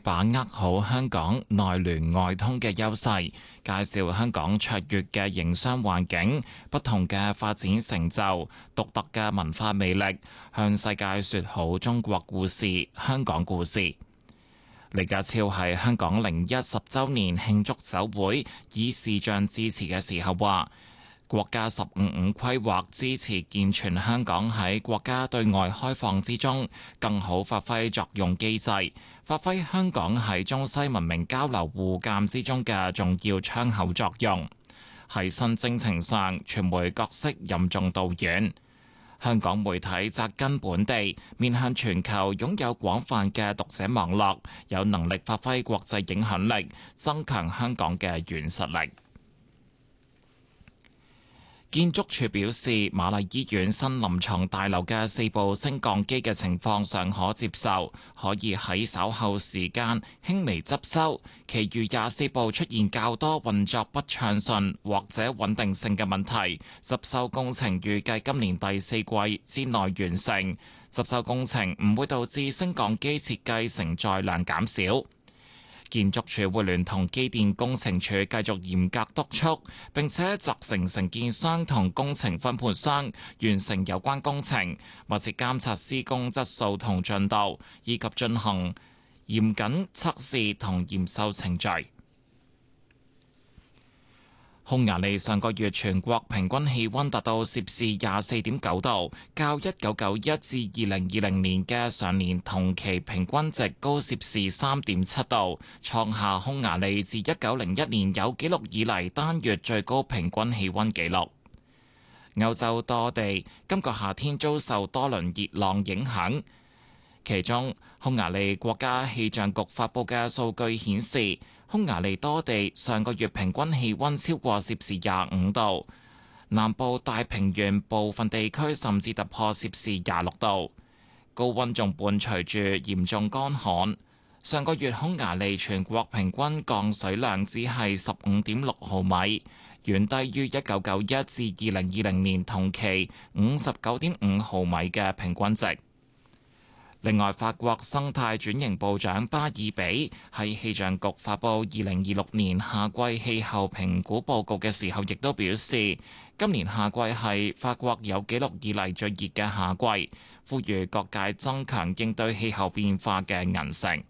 把握好香港內聯外通嘅優勢，介紹香港卓越嘅營商環境、不同嘅發展成就、獨特嘅文化魅力，向世界說好中國故事、香港故事。李家超喺香港01周年慶祝酒會以視像致辭嘅時候話，國家15+5規劃支持健全香港喺國家對外開放之中更好發揮作用機制，發揮香港喺中西文明交流互鑑之中嘅重要窗口作用。喺新征程上，傳媒角色任重道遠。香港媒體扎根本地，面向全球，擁有廣泛嘅讀者網絡，有能力發揮國際影響力，增強香港嘅軟實力。建築署表示，瑪麗醫院新臨床大樓嘅4部升降機嘅情況尚可接受，可以喺稍後時間輕微執修。其餘24部出現較多運作不暢順或者穩定性嘅問題，執修工程預計今年第4季之內完成。執修工程唔會導致升降機設計承載量減少。建築署會聯同機電工程署繼續嚴格督促，並且責成承建商同工程分判商完成有關工程，密切監察施工質素同進度，以及進行嚴謹測試同驗收程序。匈牙利上個月全國平均氣溫達到攝氏24.9度，較1991至2020年嘅上年同期平均值高攝氏3.7度，創下匈牙利自1901年有紀錄以嚟單月最高平均氣溫紀錄。歐洲多地今個夏天遭受多輪熱浪影響，其中匈牙利國家氣象局發布嘅數據顯示，匈牙利多地上個月平均氣溫超過攝氏25度，南部大平原部分地區甚至突破攝氏26度，高溫仲伴隨住嚴重乾旱。上個月匈牙利全國平均降水量只係15.6毫米，遠低於1991至2020年同期59.5毫米嘅平均值。另外，法國生態轉型部長巴爾比喺氣象局發布2026年夏季氣候評估報告嘅時候，亦都表示，今年夏季係法國有紀錄以嚟最熱嘅夏季，呼籲各界增強應對氣候變化嘅韌性。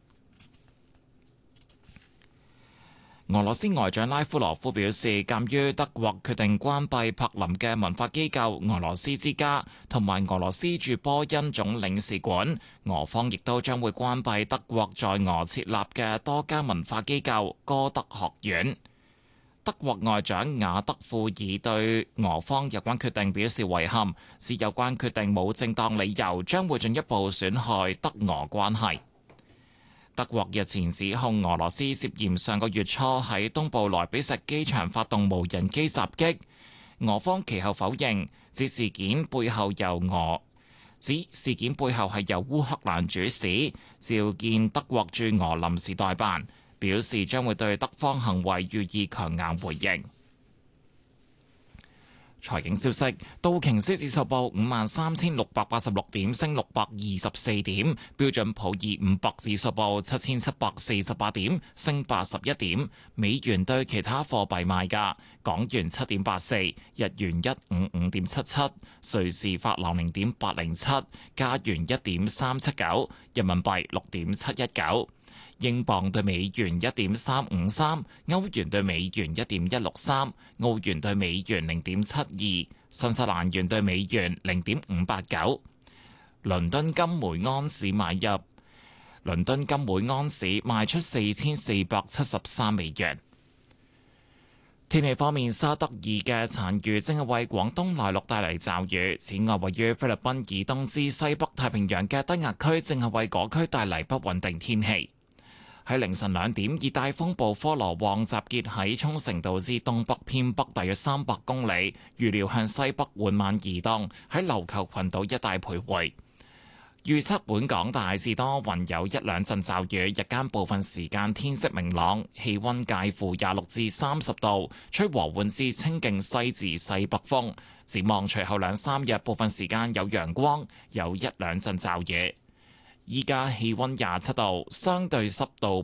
俄羅斯外長拉夫羅夫表示，鑑於德國決定關閉柏林嘅文化機構俄羅斯之家同埋俄羅斯駐波恩總領事館，俄方亦都將會關閉德國在俄設立嘅多家文化機構歌德學院。德國外長雅德庫爾對俄方有關決定表示遺憾，指有關決定冇正當理由，將會進一步損害德俄關係。德國日前指控俄羅斯涉嫌上個月初喺東部萊比錫機場發動無人機襲擊，俄方其後否認，指事件背後係由烏克蘭主使，召見德國駐俄臨時代辦，表示將會對德方行為予以強硬回應。財經消息，道瓊斯指數報53,686點，升624點；標準普爾500指數報7,748點，升81點。美元對其他貨幣賣價：港元7.84，日元155.77，瑞士法郎0.807，加元1.379，人民幣6.719。英鎊對美元1.353，歐元對美元1.163，澳元對美元0.72，新西蘭元對美元0.589。倫敦金每安士賣出4473美元。天氣方面，沙德爾嘅殘餘正係為廣東內陸帶嚟驟雨。此外，位於菲律賓以東至西北太平洋嘅低壓區正係為嗰區帶嚟不穩定天氣。喺凌晨2點，熱帶風暴科羅旺集結喺沖繩島之東北偏北大約300公里，預料向西北緩慢移動，喺琉球群島一帶徘徊。預測本港大致多雲，有一兩陣驟雨，日間部分時間天色明朗，氣溫介乎26至30度，吹和緩至清勁西至西北風。展望隨後2-3日，部分時間有陽光，有一兩陣驟雨。依家氣溫27度，相對濕度